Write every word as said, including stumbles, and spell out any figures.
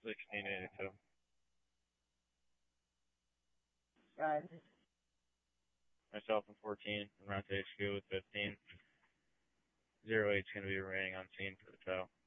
sixteen eighty-two. Guys. Myself and fourteen, and route to H Q with fifteen. Zero eight's going to be remaining on scene for the tow.